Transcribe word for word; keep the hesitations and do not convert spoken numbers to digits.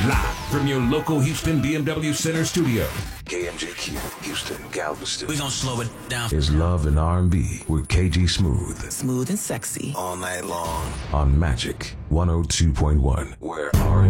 Live from your local Houston B M W Center studio. K M J Q, Houston, Galveston. We gon' slow it down. Is Love and R and B with K G Smooth. Smooth and sexy. All night long. On Magic one oh two point one, where R and B